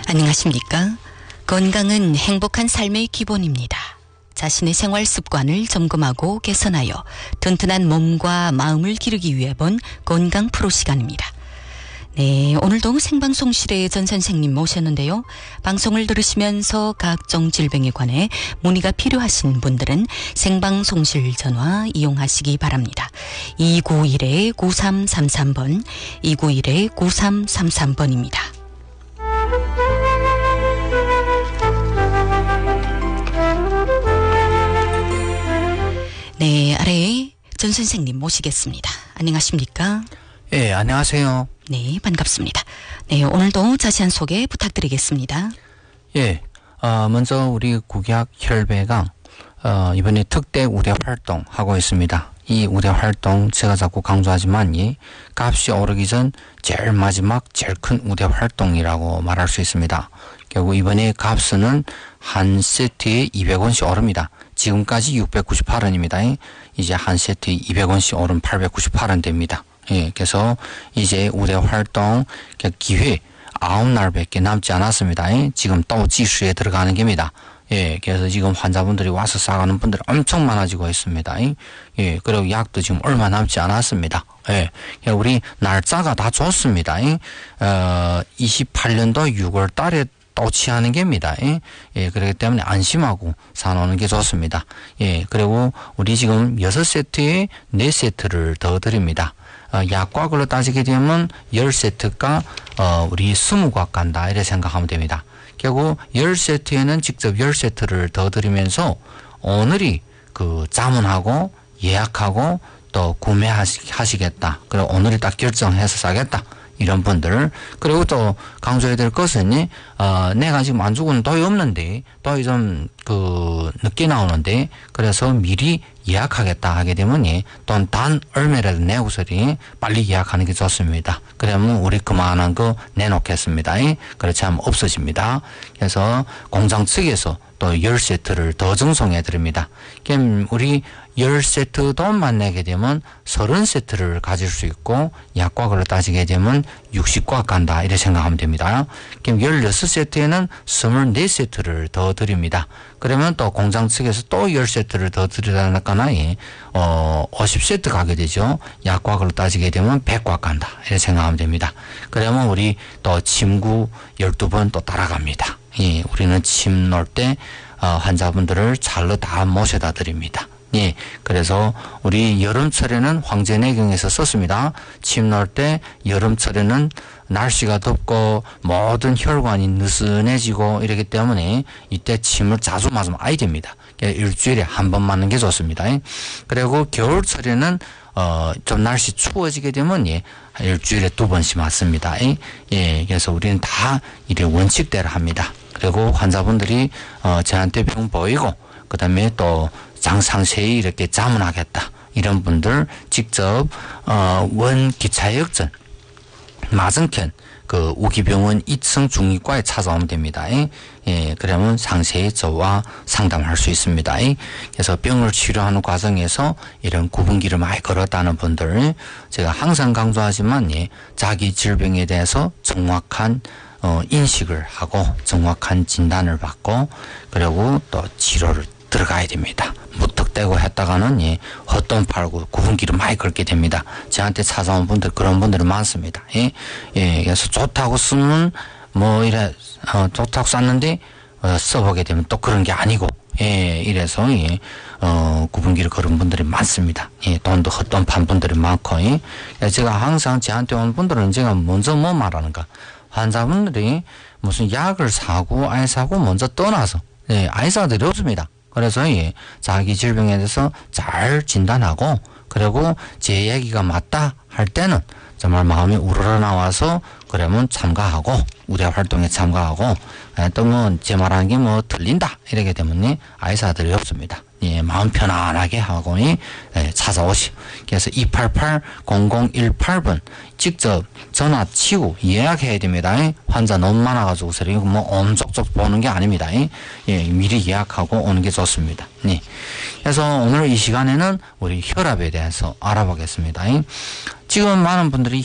안녕하십니까? 건강은 행복한 삶의 기본입니다. 자신의 생활 습관을 점검하고 개선하여 튼튼한 몸과 마음을 기르기 위해 본 건강 프로 시간입니다. 네, 오늘도 생방송실에 전 선생님 모셨는데요. 방송을 들으시면서 각종 질병에 관해 문의가 필요하신 분들은 생방송실 전화 이용하시기 바랍니다. 291-9333번, 291-9333번입니다. 네, 아래 전 선생님 모시겠습니다. 안녕하십니까? 예, 안녕하세요. 네, 반갑습니다. 네, 오늘도 자세한 소개 부탁드리겠습니다. 예, 먼저 우리 국약 혈배가 이번에 특대 우대 활동 하고 있습니다. 이 우대 활동 제가 자꾸 강조하지만 이 값이 오르기 전 제일 마지막 제일 큰 우대 활동이라고 말할 수 있습니다. 결국 이번에 값은 한 세트에 200원씩 오릅니다. 지금까지 698원입니다. 이제 한 세트에 200원씩 오른 898원 됩니다. 예, 그래서 이제 우대 활동 기회 9날밖에 남지 않았습니다. 지금 또 지수에 들어가는 겁니다. 예, 그래서 지금 환자분들이 와서 싸가는 분들이 엄청 많아지고 있습니다. 예, 그리고 약도 지금 얼마 남지 않았습니다. 예, 우리 날짜가 다 좋습니다. 28년도 6월 달에 또 취하는 겁니다. 예, 그렇기 때문에 안심하고 사놓는 게 좋습니다. 예, 그리고 우리 지금 6세트에 4세트를 더 드립니다. 약과걸로 따지게 되면 10세트가 우리 20곽 간다 이렇게 생각하면 됩니다. 결국 10세트에는 직접 10세트를 더 드리면서 오늘이 그 자문하고 예약하고 또 구매하시겠다. 그리고 오늘이 딱 결정해서 사겠다. 이런 분들. 그리고 또 강조해야 될 것은 내가 지금 안 주고는 돈이 없는데 돈이 좀 늦게 나오는데 그래서 미리 예약하겠다 하게 되면 돈 단 얼마라도 내고서리 빨리 예약하는 게 좋습니다. 그러면 우리 그만한 거 내놓겠습니다. 그렇지 않으면 없어집니다. 그래서 공장 측에서 또 10세트를 더 증송해 드립니다. 그럼 우리 10세트 돈만 내게 되면 30세트를 가질 수 있고 약과걸로 따지게 되면 60곽 간다 이렇게 생각하면 됩니다. 그럼 16세트에는 24세트를 더 드립니다. 그러면 또 공장 측에서 또 10세트를 더 드리다니까 50세트 가게 되죠. 약과걸로 따지게 되면 100곽 간다 이렇게 생각하면 됩니다. 그러면 우리 또 침구 12번 또 따라갑니다. 예, 우리는 침 놓을 때 환자분들을 잘로 다 모셔다 드립니다. 예, 그래서 우리 여름철에는 황제내경에서 썼습니다. 침 놓을 때 여름철에는 날씨가 덥고 모든 혈관이 느슨해지고 이러기 때문에 이때 침을 자주 맞으면 아이 됩니다. 일주일에 한 번 맞는 게 좋습니다. 그리고 겨울철에는 좀 날씨 추워지게 되면 일주일에 2번씩 맞습니다. 예, 그래서 우리는 다 이래 원칙대로 합니다. 그리고 환자분들이 저한테 병 보이고 그다음에 또 상세히 이렇게 자문하겠다 이런 분들 직접 원기차역전 맞은편 그 우기병원 2층 중이과에 찾아오면 됩니다. 예, 그러면 상세히 저와 상담할 수 있습니다. 그래서 병을 치료하는 과정에서 이런 구분기를 많이 걸었다는 분들 제가 항상 강조하지만 자기 질병에 대해서 정확한 인식을 하고 정확한 진단을 받고 그리고 또 치료를 들어가야 됩니다. 무턱대고 했다가는 헛돈 팔고 구분기를 많이 걸게 됩니다. 저한테 찾아온 분들 그런 분들이 많습니다. 예, 그래서 좋다고 쓰면 좋다고 쌌는데 써보게 되면 또 그런 게 아니고 이래서 구분기를 걸은 분들이 많습니다. 돈도 헛돈 판 분들이 많고 제가 항상 저한테 온 분들은 제가 먼저 뭐 말하는가 환자분들이 무슨 약을 사고 안 사고 먼저 떠나서 아이사들이 없습니다. 그래서 자기 질병에 대해서 잘 진단하고 그리고 제 얘기가 맞다 할 때는 정말 마음이 우러러 나와서 그러면 참가하고 우대 활동에 참가하고 또 제 말하는 게 들린다 이렇게 되면 아이사들이 없습니다. 마음 편안하게 하고 찾아오시. 그래서 288-0018번 직접 전화 치고 예약해야 됩니다. 환자 너무 많아가지고 엄쪽쪽 보는 게 아닙니다. 미리 예약하고 오는 게 좋습니다. 그래서 오늘 이 시간에는 우리 혈압에 대해서 알아보겠습니다. 지금 많은 분들이